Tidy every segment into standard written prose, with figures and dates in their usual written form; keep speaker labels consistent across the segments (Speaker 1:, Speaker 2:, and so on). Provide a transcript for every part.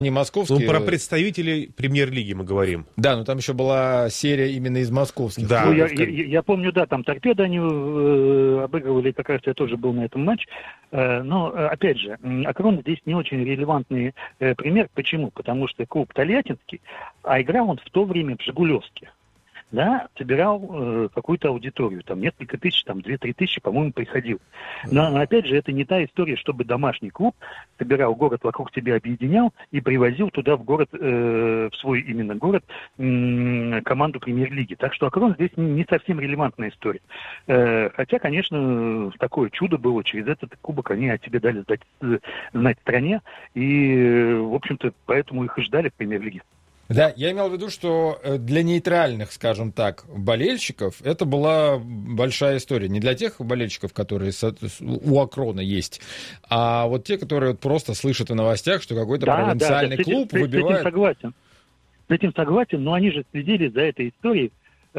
Speaker 1: Не московские.
Speaker 2: Ну, про представителей премьер-лиги мы говорим.
Speaker 1: Да, но там еще была серия именно из московских.
Speaker 3: Да. Ну, я помню, да, там «Торпедо» они обыгрывали, как раз я тоже был на этом матче. Но, опять же, «Акрон» здесь не очень релевантный пример. Почему? Потому что клуб тольяттинский, а играл он в то время в «Жигулевске». Да, собирал какую-то аудиторию, там несколько тысяч, там 2-3 тысячи, по-моему, приходил. Но опять же, это не та история, чтобы домашний клуб собирал город, вокруг себя объединял и привозил туда в город, в свой именно город, команду премьер-лиги. Так что «Акрон» здесь не совсем релевантная история. Хотя, конечно, такое чудо было, через этот кубок они о себе дали знать стране, и, в общем-то, поэтому их и ждали в премьер-лиге.
Speaker 1: Да, я имел в виду, что для нейтральных, скажем так, болельщиков это была большая история. Не для тех болельщиков, которые у «Акрона» есть, а вот те, которые просто слышат в новостях, что какой-то провинциальный клуб выбивает...
Speaker 3: С этим согласен, но они же следили за этой историей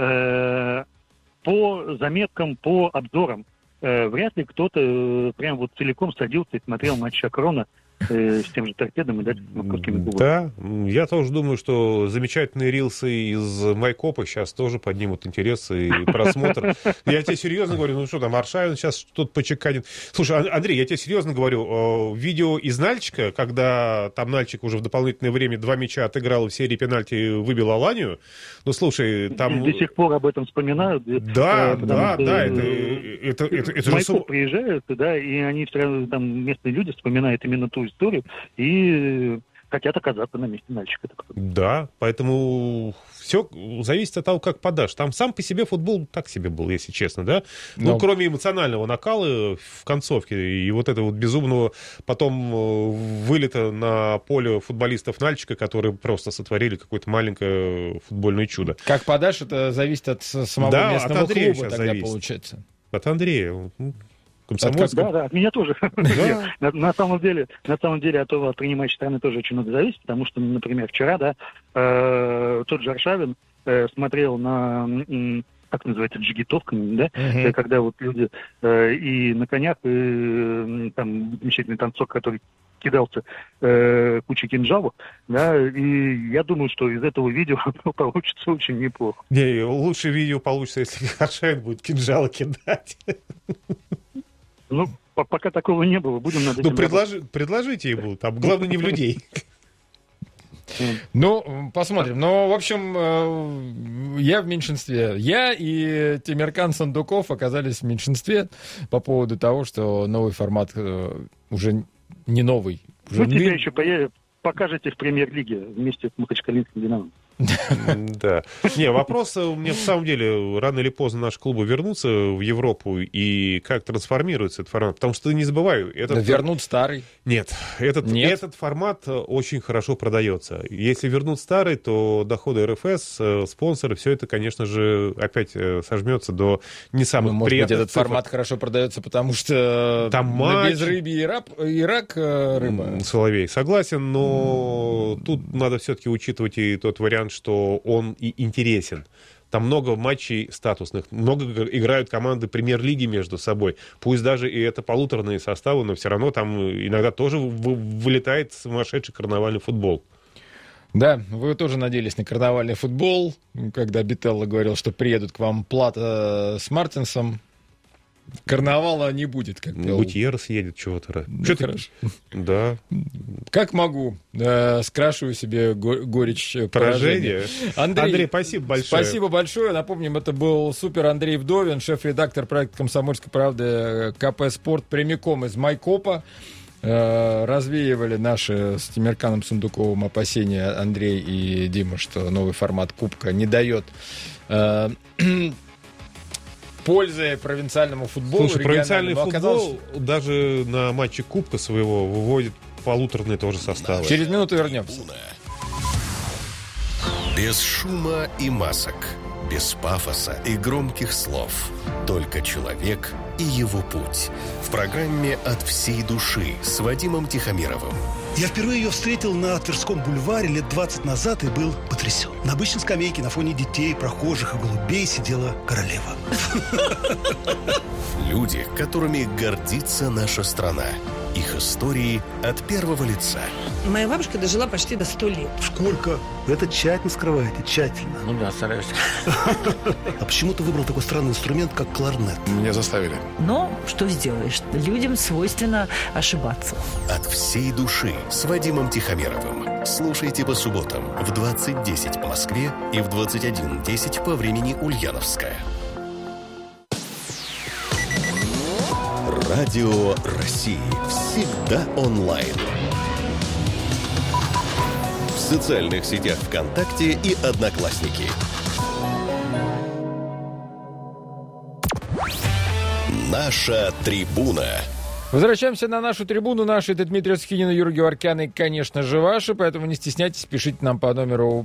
Speaker 3: по заметкам, по обзорам. Вряд ли кто-то прям вот целиком садился и смотрел матч «Акрона» с тем же «Торпедом» и дальше с московскими клубами.
Speaker 2: Да, я тоже думаю, что замечательные рилсы из Майкопа сейчас тоже поднимут интерес и просмотр. Я тебе серьезно говорю, ну что там, Аршавин сейчас что-то почеканит. Слушай, Андрей, я тебе серьезно говорю, видео из Нальчика, когда там Нальчик уже в дополнительное время 2 мяча отыграл, в серии пенальти выбил Аланию, ну слушай, там...
Speaker 3: До сих пор об этом вспоминают.
Speaker 2: Да, это же...
Speaker 3: Майкоп приезжают, да, и они сразу, там, местные люди вспоминают именно ту историю и хотят оказаться на месте Нальчика.
Speaker 2: Да, поэтому все зависит от того, как подашь. Там сам по себе футбол так себе был, если честно, да? Ну, кроме эмоционального накала в концовке и вот этого вот безумного потом вылета на поле футболистов Нальчика, которые просто сотворили какое-то маленькое футбольное чудо.
Speaker 1: Как подашь, это зависит от самого местного клуба тогда зависит. Получается.
Speaker 2: От Андрея.
Speaker 3: Да, от меня тоже. На самом деле, от принимающей стороны тоже очень много зависит, потому что, например, вчера, да, тот же Аршавин смотрел на, как называется, джигитовка, да, когда вот люди и на конях, и там замечательный танцор, который кидался кучей кинжалов, да, и я думаю, что из этого видео получится очень неплохо.
Speaker 2: Не, лучше видео получится, если Аршавин будет кинжалы кидать.
Speaker 3: Ну, пока такого не было, будем над этим
Speaker 2: предложите ему, там, главное, не в людей.
Speaker 1: Ну, посмотрим. Ну, в общем, я в меньшинстве. Я и Темиркан Сандуков оказались в меньшинстве по поводу того, что новый формат уже не новый.
Speaker 3: Вы тебя еще покажете в премьер-лиге вместе с Махачкалинским «Динамом».
Speaker 2: Да. Не, вопрос у меня в самом деле, рано или поздно наши клубы вернутся в Европу, и как трансформируется этот формат. Потому что, не забывай...
Speaker 1: Вернут старый.
Speaker 2: Нет, этот формат очень хорошо продается. Если вернут старый, то доходы РФС, спонсоры, все это, конечно же, опять сожмется до не самых
Speaker 1: может
Speaker 2: приятных
Speaker 1: быть, этот формат хорошо продается, потому что
Speaker 2: там
Speaker 1: на безрыбье и рак рыба.
Speaker 2: Соловей, согласен, но тут надо все-таки учитывать и тот вариант, что он и интересен. Там много матчей статусных, много играют команды премьер-лиги между собой. Пусть даже и это полуторные составы, но все равно там иногда тоже вылетает сумасшедший карнавальный футбол.
Speaker 1: Да, вы тоже надеялись на карнавальный футбол, когда Бителло говорил, что приедут к вам Плата с Мартинсом. Карнавала не будет, как пел.
Speaker 2: Гутьеррес едет чего-то.
Speaker 1: Да, хорошо.
Speaker 2: Да.
Speaker 1: Как могу, скрашиваю себе горечь поражения.
Speaker 2: Андрей, спасибо большое.
Speaker 1: Спасибо большое. Напомним, это был супер Андрей Вдовин, шеф-редактор проекта «Комсомольской правды» КП «Спорт», прямиком из Майкопа. Развеивали наши с Темирканом Сундуковым опасения, Андрей и Дима, что новый формат Кубка не дает пользы провинциальному футболу.
Speaker 2: Слушай, провинциальный футбол даже на матче Кубка своего выводит полуторные тоже составы.
Speaker 1: Через минуту вернемся.
Speaker 4: Без шума и масок, без пафоса и громких слов. Только человек и его путь. В программе «От всей души» с Вадимом Тихомировым.
Speaker 5: Я впервые ее встретил на Тверском бульваре лет 20 назад и был потрясен. На обычной скамейке на фоне детей, прохожих и голубей сидела королева.
Speaker 4: Люди, которыми гордится наша страна. И их истории от первого лица.
Speaker 6: Моя бабушка дожила почти до 100 лет.
Speaker 5: Сколько? Вы это тщательно скрываете, тщательно.
Speaker 7: Ну да, стараюсь.
Speaker 5: А почему ты выбрал такой странный инструмент, как кларнет?
Speaker 7: Меня заставили.
Speaker 6: Но что сделаешь? Людям свойственно ошибаться.
Speaker 4: От всей души с Вадимом Тихомировым. Слушайте по субботам в 20:10 по Москве и в 21:10 по времени Ульяновская. Радио России. Всегда онлайн. В социальных сетях ВКонтакте и Одноклассники. Наша трибуна.
Speaker 1: Возвращаемся на нашу трибуну. Наши — это Дмитрий Сухинин, Юрий Геворкян и, конечно же, ваши. Поэтому не стесняйтесь, пишите нам по номеру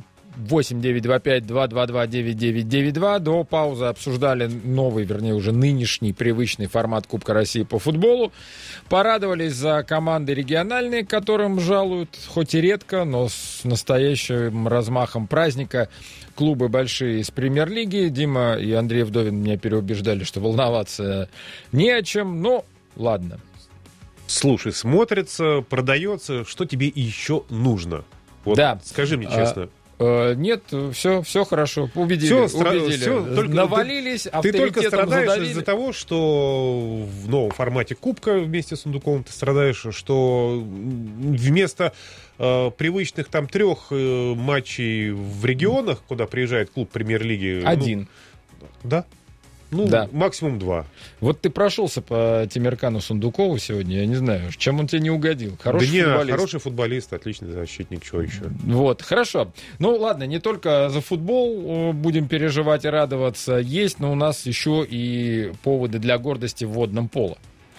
Speaker 1: 8-925-222-9992. До паузы обсуждали новый, вернее, уже нынешний привычный формат Кубка России по футболу. Порадовались за команды региональные, которым жалуют, хоть и редко, но с настоящим размахом праздника, клубы большие из премьер-лиги. Дима и Андрей Вдовин меня переубеждали, что волноваться не о чем. Но ладно.
Speaker 2: Слушай, смотрится, продается. Что тебе еще нужно? Вот,
Speaker 1: да.
Speaker 2: Скажи мне честно.
Speaker 1: Нет, все хорошо. Убедили.
Speaker 2: Только,
Speaker 1: навалились,
Speaker 2: ты только страдаешь
Speaker 1: задавили.
Speaker 2: из-за того, что в новом формате Кубка вместе с Сундуковым ты страдаешь, что вместо привычных там 3 матчей в регионах, куда приезжает клуб премьер-лиги...
Speaker 1: Один.
Speaker 2: Да? Да. Максимум 2.
Speaker 1: Вот ты прошелся по Тимиркану Сундукову сегодня, я не знаю, чем он тебе не угодил.
Speaker 2: Хороший футболист, отличный защитник, что еще?
Speaker 1: Вот, хорошо. Ну, ладно, не только за футбол будем переживать и радоваться. Есть, но у нас еще и поводы для гордости в водном поло.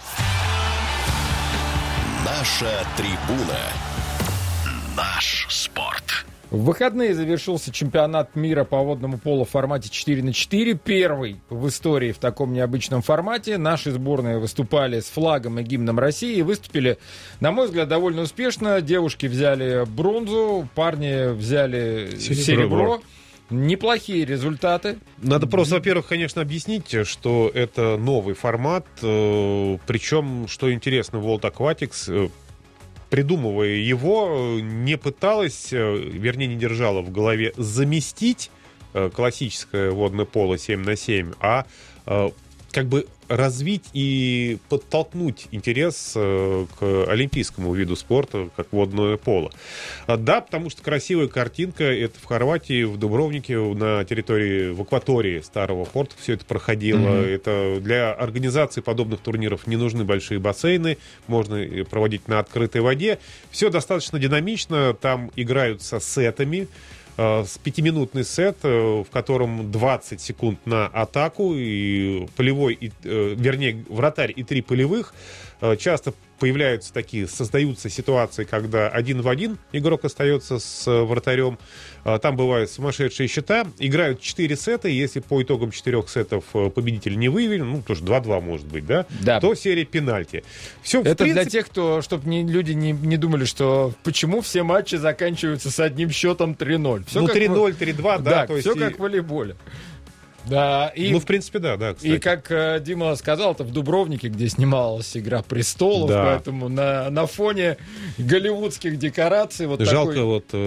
Speaker 4: Наша трибуна. Наш спорт.
Speaker 1: В выходные завершился чемпионат мира по водному полу в формате 4х4. Первый в истории в таком необычном формате. Наши сборные выступали с флагом и гимном России. И выступили, на мой взгляд, довольно успешно. Девушки взяли бронзу, парни взяли серебро. Неплохие результаты.
Speaker 2: Надо просто, во-первых, конечно, объяснить, что это новый формат. Причем, что интересно, World Aquatics... придумывая его, не пыталась, вернее, не держала в голове заместить классическое водное поло 7х7, а как бы развить и подтолкнуть интерес к олимпийскому виду спорта, как водное поло. Да, потому что красивая картинка, это в Хорватии, в Дубровнике, на территории, в акватории Старого порта все это проходило. Это для организации подобных турниров не нужны большие бассейны, можно проводить на открытой воде. Все достаточно динамично, там играют со сетами. С 5-минутный сет, в котором 20 секунд на атаку, и полевой, вернее, вратарь и 3 полевых. Часто появляются такие, создаются ситуации, когда 1 в 1 игрок остается с вратарем. Там бывают сумасшедшие счета. Играют 4 сета, и если по итогам 4 сетов победитель не выявлен, ну, тоже 2-2 может быть, да? То серия пенальти. Все,
Speaker 1: это для тех, кто, чтобы люди не думали, что почему все матчи заканчиваются с одним счетом 3-0. Все
Speaker 2: 3-0, 3-2, да.
Speaker 1: То все как в волейболе. Да, и,
Speaker 2: в принципе, да, кстати.
Speaker 1: И как Дима сказал, это в Дубровнике, где снималась «Игра престолов», поэтому на фоне голливудских декораций...
Speaker 2: Жалко,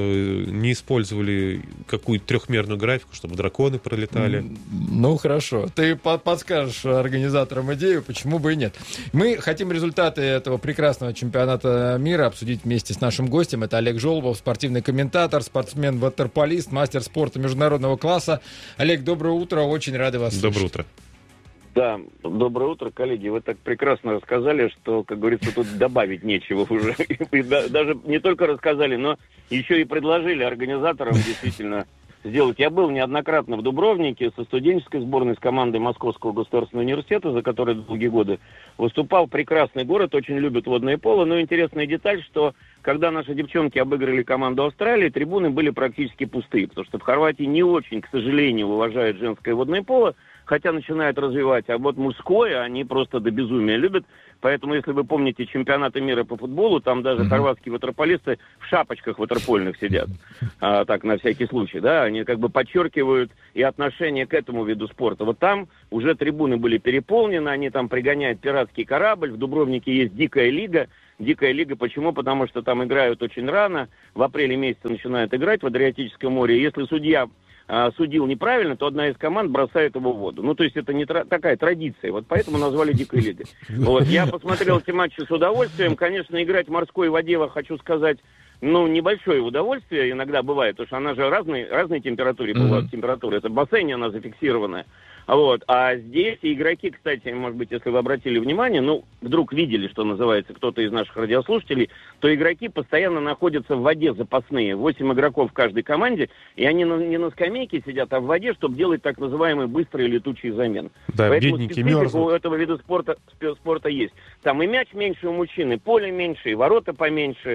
Speaker 2: не использовали какую-то 3-мерную графику, чтобы драконы пролетали.
Speaker 1: Ну, хорошо. Ты подскажешь организаторам идею, почему бы и нет. Мы хотим результаты этого прекрасного чемпионата мира обсудить вместе с нашим гостем. Это Олег Жолобов, спортивный комментатор, спортсмен-ватерполист, мастер спорта международного класса. Олег, доброе утро. Очень рады вас слышать.
Speaker 2: Доброе утро.
Speaker 8: Да, доброе утро, коллеги. Вы так прекрасно рассказали, что, как говорится, тут добавить нечего уже. Даже не только рассказали, но еще и предложили организаторам действительно сделать. Я был неоднократно в Дубровнике со студенческой сборной, с командой Московского государственного университета, за который долгие годы выступал. Прекрасный город, очень любят водное поло. Но интересная деталь, что когда наши девчонки обыграли команду Австралии, трибуны были практически пустые, потому что в Хорватии не очень, к сожалению, уважают женское водное поло, хотя начинают развивать, а вот мужское они просто до безумия любят. Поэтому, если вы помните чемпионаты мира по футболу, там даже хорватские ватерполисты в шапочках ватерпольных сидят. Так, на всякий случай, да, они как бы подчеркивают и отношение к этому виду спорта. Вот там уже трибуны были переполнены, они там пригоняют пиратский корабль, в Дубровнике есть дикая лига, Дикая лига. Почему? Потому что там играют очень рано, в апреле месяце начинают играть в Адриатическом море. Если судья судил неправильно, то одна из команд бросает его в воду. Ну, то есть это не такая традиция. Вот поэтому назвали Дикой лигой. Вот. Я посмотрел эти матчи с удовольствием. Конечно, играть в морской воде, хочу сказать, небольшое удовольствие иногда бывает, потому что она же разной температуре бывает. Температура. Это в бассейне она зафиксированная. Вот. А здесь игроки, кстати, может быть, если вы обратили внимание, вдруг видели, что называется, кто-то из наших радиослушателей, то игроки постоянно находятся в воде запасные. 8 игроков в каждой команде, и они не на скамейке сидят, а в воде, чтобы делать так называемые быстрые летучие замены. Да, поэтому специфика у этого вида спорта есть. Там и мяч меньше у мужчин, и поле меньше, и ворота поменьше,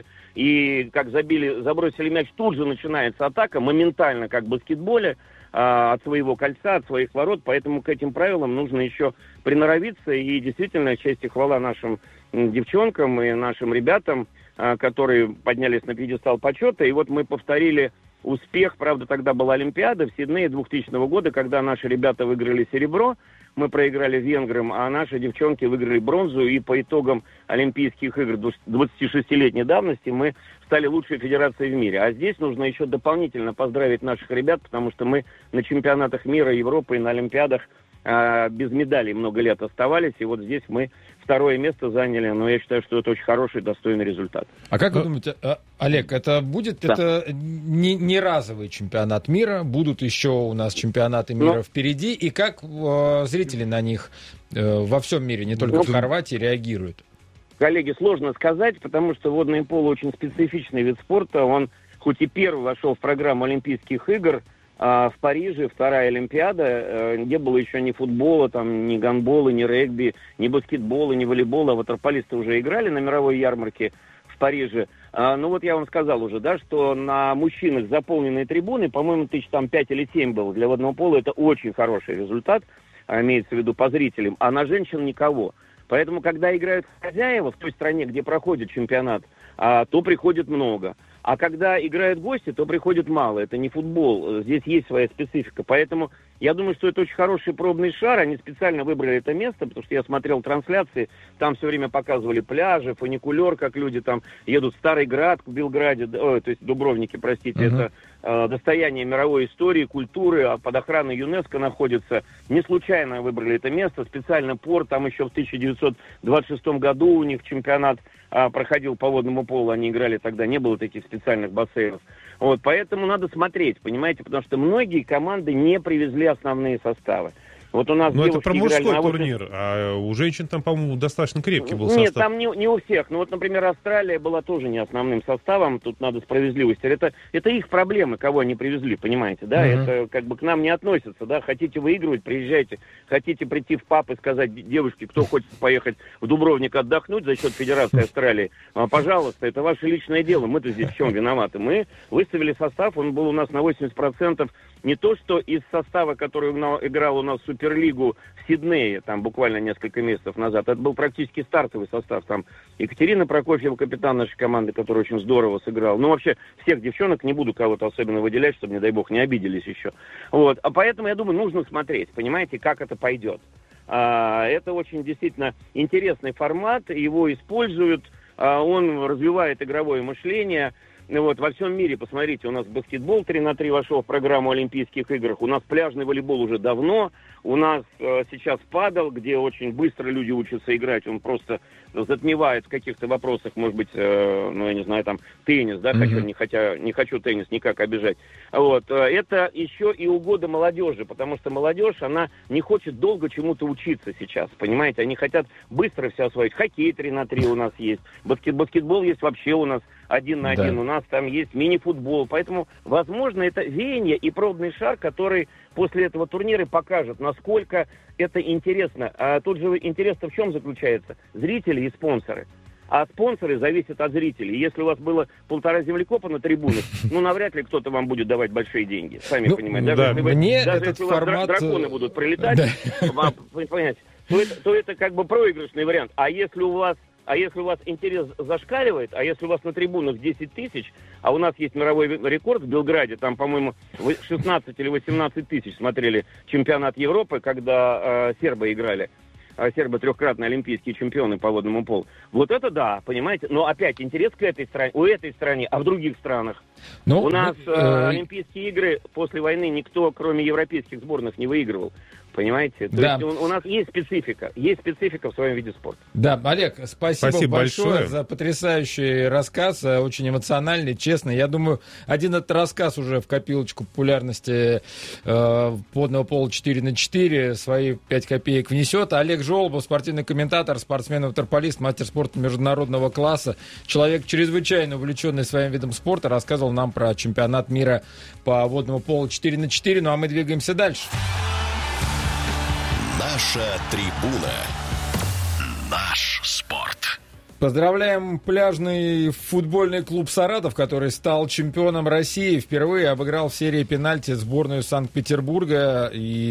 Speaker 8: и как забросили мяч, тут же начинается атака, моментально, как в баскетболе, от своего кольца, от своих ворот, поэтому к этим правилам нужно еще приноровиться, и действительно, честь и хвала нашим девчонкам и нашим ребятам, которые поднялись на пьедестал почета, и вот мы повторили успех, правда, тогда была Олимпиада в Сиднее 2000 года, когда наши ребята выиграли серебро, мы проиграли венграм, а наши девчонки выиграли бронзу, и по итогам Олимпийских игр 26-летней давности мы стали лучшей федерацией в мире. А здесь нужно еще дополнительно поздравить наших ребят, потому что мы на чемпионатах мира, Европы и на Олимпиадах без медалей много лет оставались, и вот здесь мы второе место заняли, но я считаю, что это очень хороший, достойный результат.
Speaker 1: А как вы думаете, Олег, это будет это не разовый чемпионат мира, будут еще у нас чемпионаты мира впереди, и как зрители на них во всем мире, не только в Хорватии, реагируют?
Speaker 8: Коллеги, сложно сказать, потому что водное поло очень специфичный вид спорта, он хоть и первый вошел в программу Олимпийских игр, в Париже вторая Олимпиада, не было еще ни футбола, там, ни гандбола, ни регби, ни баскетбола, ни волейбола. Ватерполисты уже играли на мировой ярмарке в Париже. Вот я вам сказал уже, да, что на мужчинах заполненные трибуны, по-моему, 5 или 7 было для водного пола. Это очень хороший результат, имеется в виду по зрителям. А на женщин никого. Поэтому, когда играют хозяева в той стране, где проходит чемпионат, то приходит много. А когда играют гости, то приходит мало. Это не футбол. Здесь есть своя специфика. Поэтому я думаю, что это очень хороший пробный шар. Они специально выбрали это место, потому что я смотрел трансляции. Там все время показывали пляжи, фуникулер, как люди там едут в Старый Град, в Белграде, то есть Дубровники, простите. Это достояние мировой истории, культуры, под охраной ЮНЕСКО находится. Не случайно выбрали это место. Специально порт. Там еще в 1926 году у них чемпионат проходил по водному полу, они играли тогда, не было таких специальных бассейнов. Вот, поэтому надо смотреть, понимаете, потому что многие команды не привезли основные составы. Вот у нас
Speaker 2: это про мужской турнир, а у женщин там, по-моему, достаточно крепкий был состав.
Speaker 8: Нет, там не у всех. Вот, например, Австралия была тоже не основным составом, тут надо справедливости. Это их проблемы, кого они привезли, понимаете, да? Это как бы к нам не относится, да? Хотите выигрывать, приезжайте. Хотите прийти в паб и сказать девушке, кто хочет поехать в Дубровник отдохнуть за счет Федерации Австралии, пожалуйста, это ваше личное дело. Мы-то здесь в чем виноваты? Мы выставили состав, он был у нас на 80%. Не то, что из состава, который играл у нас в Суперлигу в Сиднее, там буквально несколько месяцев назад, это был практически стартовый состав. Там Екатерина Прокофьева, капитан нашей команды, который очень здорово сыграл. Вообще, всех девчонок, не буду кого-то особенно выделять, чтобы, не дай бог, не обиделись еще. Вот. А поэтому, я думаю, нужно смотреть, понимаете, как это пойдет. Это очень действительно интересный формат, его используют, он развивает игровое мышление. Во всем мире, посмотрите, у нас баскетбол 3х3 вошел в программу Олимпийских игр, у нас пляжный волейбол уже давно, у нас сейчас падал, где очень быстро люди учатся играть, он просто затмевает в каких-то вопросах, может быть, я не знаю, там, теннис, да, не хочу теннис никак обижать. Вот, это еще и угода молодежи, потому что молодежь, она не хочет долго чему-то учиться сейчас, понимаете, они хотят быстро все освоить. Хоккей 3х3 у нас есть, баскетбол есть вообще у нас 1 на 1, у нас там есть мини-футбол, поэтому, возможно, это веяние и пробный шар, который после этого турнира покажет, насколько это интересно. А тут же интерес-то в чем заключается? Зрители и спонсоры. А спонсоры зависят от зрителей. Если у вас было 1,5 землекопа на трибунах, навряд ли кто-то вам будет давать большие деньги. Сами понимаете. Даже если у вас драконы будут прилетать, понимаете, то это как бы проигрышный вариант. А если у вас интерес зашкаливает, а если у вас на трибунах 10 тысяч, а у нас есть мировой рекорд в Белграде, там, по-моему, 16 или 18 тысяч смотрели чемпионат Европы, когда сербы играли, сербы трехкратные олимпийские чемпионы по водному полу. Вот это да, понимаете? Но опять интерес к этой стране, у этой страны, а в других странах.
Speaker 1: Ну,
Speaker 8: у нас Олимпийские игры после войны никто, кроме европейских сборных, не выигрывал. Понимаете? То есть у нас есть специфика в своем виде спорта.
Speaker 1: Да, Олег, спасибо большое за потрясающий рассказ, очень эмоциональный, честный. Я думаю, один этот рассказ уже в копилочку популярности водного пола 4х4 свои 5 копеек внесет. Олег Жолобов, спортивный комментатор, спортсмен-ватерполист, мастер спорта международного класса, человек чрезвычайно увлеченный своим видом спорта, рассказывал нам про чемпионат мира по водному полу 4х4. Ну а мы двигаемся дальше.
Speaker 4: Наша трибуна. Наш спорт.
Speaker 1: Поздравляем пляжный футбольный клуб «Саратов», который стал чемпионом России. Впервые обыграл в серии пенальти сборную Санкт-Петербурга.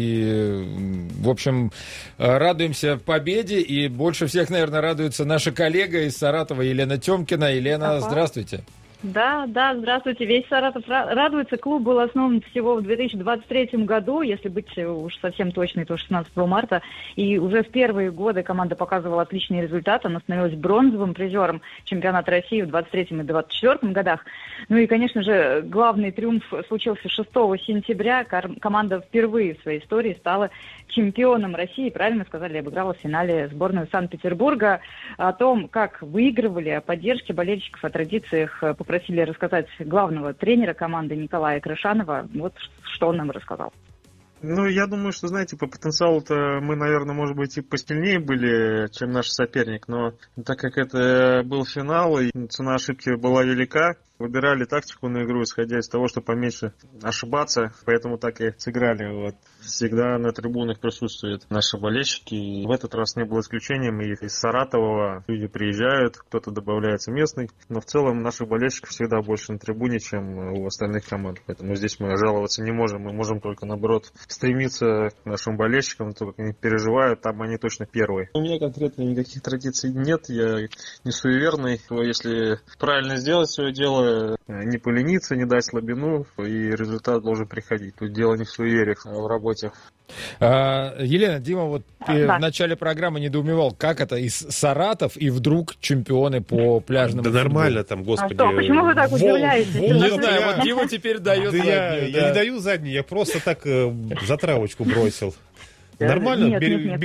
Speaker 1: И, в общем, радуемся победе. И больше всех, наверное, радуется наша коллега из Саратова Елена Тёмкина. Елена, здравствуйте.
Speaker 7: Да, здравствуйте. Весь Саратов радуется. Клуб был основан всего в 2023 году, если быть уж совсем точной, то 16 марта. И уже в первые годы команда показывала отличные результаты. Она становилась бронзовым призером чемпионата России в 23 и 24 годах. Ну и, конечно же, главный триумф случился 6 сентября. Команда впервые в своей истории стала чемпионом России. Правильно сказали, обыграла в финале сборную Санкт-Петербурга. О том, как выигрывали, о поддержке болельщиков, о традициях попросили рассказать главного тренера команды Николая Крышанова. Вот что он нам рассказал.
Speaker 9: Ну, я думаю, что, знаете, по потенциалу-то мы, наверное, может быть, и посильнее были, чем наш соперник, но так как это был финал, и цена ошибки была велика, выбирали тактику на игру, исходя из того, что поменьше ошибаться, поэтому так и сыграли. Вот. Всегда на трибунах присутствуют наши болельщики, и в этот раз не было исключением, и из Саратова люди приезжают, кто-то добавляется местный, но в целом наших болельщиков всегда больше на трибуне, чем у остальных команд, поэтому здесь мы жаловаться не можем, мы можем только, наоборот, стремиться к нашим болельщикам, то, как они переживают, там они точно первые. У меня конкретно никаких традиций нет, я не суеверный, если правильно сделать свое дело, не полениться, не дать слабину, и результат должен приходить. Тут дело не в суевериях, а в работе.
Speaker 1: Елена, Дима вот в начале программы недоумевал, как это из Саратов и вдруг чемпионы по пляжному футболу.
Speaker 2: Нормально там, господи.
Speaker 7: А что, почему вы так удивляетесь?
Speaker 1: Не знаю, вот Дима теперь дает заднюю.
Speaker 2: Я не даю заднюю, я просто так затравочку бросил. Нормально, берег,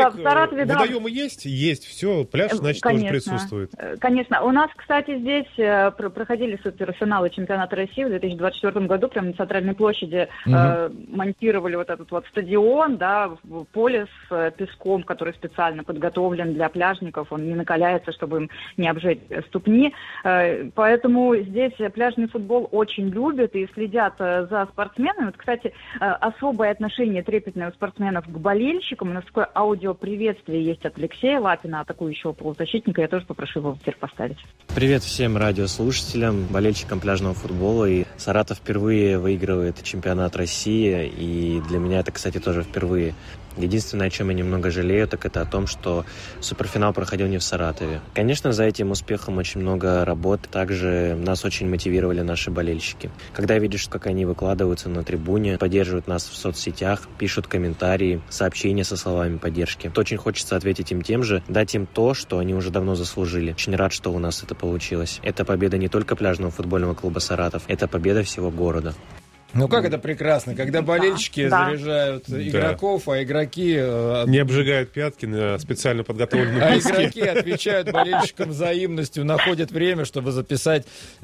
Speaker 2: водоемы есть, все, пляж, значит, тоже присутствует.
Speaker 7: Конечно, у нас, кстати, здесь проходили суперфиналы чемпионата России в 2024 году, прямо на Центральной площади монтировали вот этот вот стадион, да, поле с песком, который специально подготовлен для пляжников, он не накаляется, чтобы им не обжечь ступни, поэтому здесь пляжный футбол очень любят и следят за спортсменами. Вот, кстати, особое отношение трепетное у спортсменов к болельщикам. У нас такое аудиоприветствие есть от Алексея Лапина, атакующего полузащитника. Я тоже попрошу его в эфир поставить.
Speaker 10: Привет всем радиослушателям, болельщикам пляжного футбола. И Саратов впервые выигрывает чемпионат России. И для меня это, кстати, тоже впервые. Единственное, о чем я немного жалею, так это о том, что суперфинал проходил не в Саратове. Конечно, за этим успехом очень много работы. Также нас очень мотивировали наши болельщики. Когда видишь, как они выкладываются на трибуне, поддерживают нас в соцсетях, пишут комментарии, сообщения со словами поддержки, то очень хочется ответить им тем же, дать им то, что они уже давно заслужили. Очень рад, что у нас это получилось. Это победа не только пляжного футбольного клуба «Саратов», это победа всего города.
Speaker 1: Ну как это прекрасно, когда болельщики заряжают игроков, а игроки...
Speaker 2: Не обжигают пятки на специально подготовленном песке.
Speaker 1: А игроки отвечают болельщикам взаимностью, находят время, чтобы записать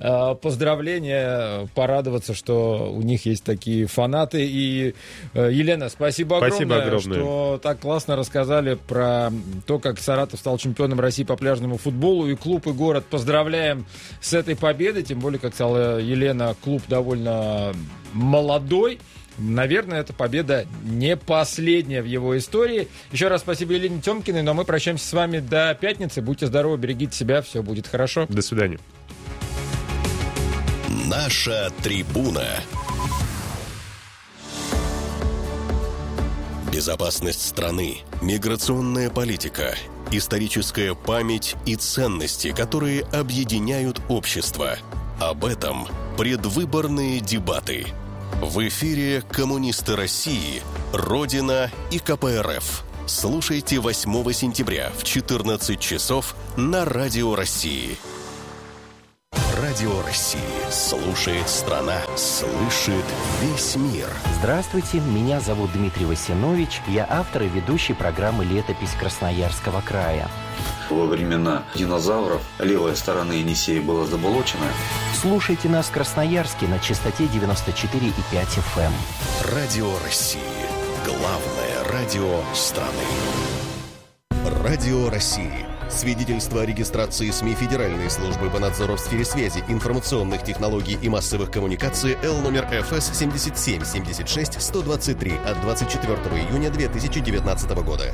Speaker 1: поздравления, порадоваться, что у них есть такие фанаты. И, Елена, спасибо огромное, что так классно рассказали про то, как Саратов стал чемпионом России по пляжному футболу. И клуб, и город поздравляем с этой победой, тем более, как сказала Елена, клуб довольно молодой. Наверное, эта победа не последняя в его истории. Еще раз спасибо Елене Тёмкиной, но мы прощаемся с вами до пятницы. Будьте здоровы, берегите себя, все будет хорошо.
Speaker 2: До свидания.
Speaker 4: Наша трибуна. Безопасность страны, миграционная политика, историческая память и ценности, которые объединяют общество. Об этом предвыборные дебаты. В эфире «Коммунисты России», «Родина» и КПРФ. слушайте 8 сентября в 14 часов на Радио России. Радио России. Слушает страна, слышит весь мир.
Speaker 11: Здравствуйте, меня зовут Дмитрий Васинович. Я автор и ведущий программы «Летопись Красноярского края».
Speaker 12: Во времена динозавров левая сторона Енисея была заболочена.
Speaker 11: Слушайте нас в Красноярске на частоте 94,5 FM.
Speaker 4: Радио России. Главное радио страны. Радио России. Свидетельство о регистрации СМИ Федеральной службы по надзору в сфере связи, информационных технологий и массовых коммуникаций Л номер ФС 77-76-123 от 24 июня 2019 года.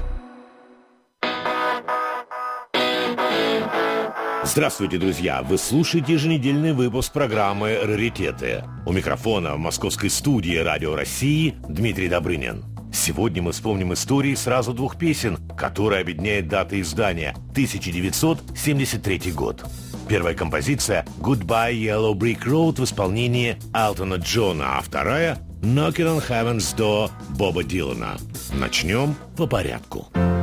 Speaker 13: Здравствуйте, друзья! Вы слушаете еженедельный выпуск программы «Раритеты». У микрофона в московской студии Радио России Дмитрий Добрынин. Сегодня мы вспомним истории сразу двух песен, которые объединяют даты издания – 1973 год. Первая композиция «Goodbye Yellow Brick Road» в исполнении Элтона Джона, а вторая «Knocking on Heaven's Door» Боба Дилана. Начнем по порядку.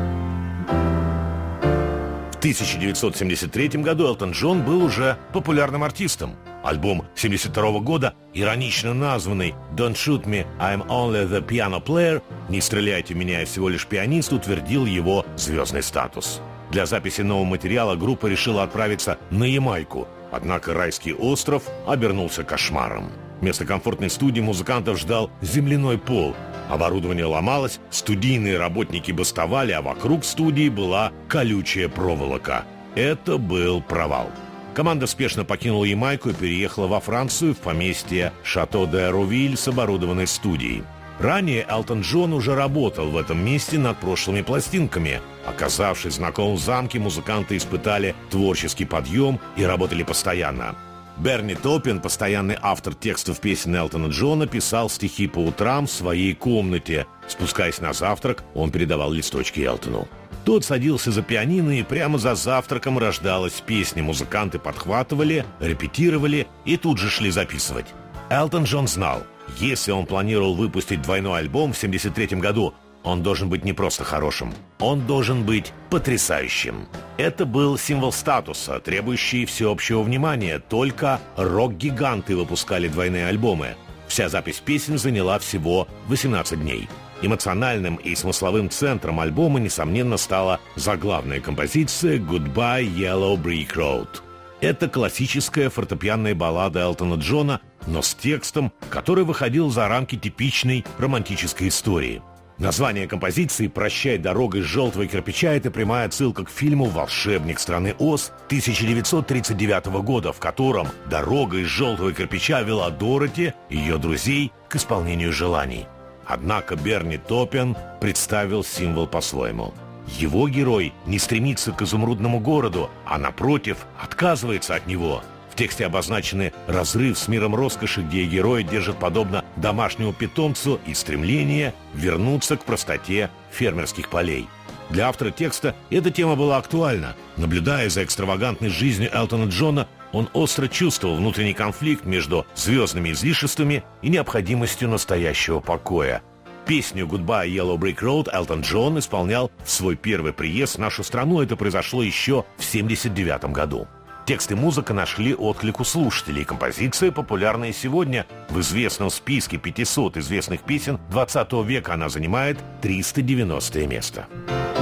Speaker 13: В 1973 году Элтон Джон был уже популярным артистом. Альбом 1972 года, иронично названный «Don't shoot me, I'm only the piano player» «Не стреляйте в меня, я всего лишь пианист», утвердил его звездный статус. Для записи нового материала группа решила отправиться на Ямайку, однако райский остров обернулся кошмаром. Вместо комфортной студии музыкантов ждал земляной пол. Оборудование ломалось, студийные работники бастовали, а вокруг студии была колючая проволока. Это был провал. Команда спешно покинула Ямайку и переехала во Францию в поместье Шато-де-Рувиль с оборудованной студией. Ранее Элтон Джон уже работал в этом месте над прошлыми пластинками. Оказавшись знакомым в замке, музыканты испытали творческий подъем и работали постоянно. Берни Топпин, постоянный автор текстов песен Элтона Джона, писал стихи по утрам в своей комнате. Спускаясь на завтрак, он передавал листочки Элтону. Тот садился за пианино, и прямо за завтраком рождалась песня. Музыканты подхватывали, репетировали и тут же шли записывать. Элтон Джон знал, если он планировал выпустить двойной альбом в 1973 году, он должен быть не просто хорошим, он должен быть потрясающим. Это был символ статуса, требующий всеобщего внимания. Только рок-гиганты выпускали двойные альбомы. Вся запись песен заняла всего 18 дней. Эмоциональным и смысловым центром альбома, несомненно, стала заглавная композиция «Goodbye Yellow Brick Road». Это классическая фортепианная баллада Элтона Джона, но с текстом, который выходил за рамки типичной романтической истории. Название композиции «Прощай, дорога из желтого кирпича» — это прямая отсылка к фильму «Волшебник страны Оз» 1939 года, в котором дорога из желтого кирпича вела Дороти и ее друзей к исполнению желаний. Однако Берни Топпин представил символ по-своему. Его герой не стремится к изумрудному городу, а, напротив, отказывается от него. В тексте обозначены разрыв с миром роскоши, где героя держат подобно домашнему питомцу, и стремление вернуться к простоте фермерских полей. Для автора текста эта тема была актуальна. Наблюдая за экстравагантной жизнью Элтона Джона, он остро чувствовал внутренний конфликт между звездными излишествами и необходимостью настоящего покоя. Песню «Goodbye Yellow Brick Road» Элтон Джон исполнял в свой первый приезд в нашу страну. Это произошло еще в 1979 году. Текст и музыка нашли отклик у слушателей. Композиция, популярная сегодня, в известном списке 500 известных песен 20 века, она занимает 390 место.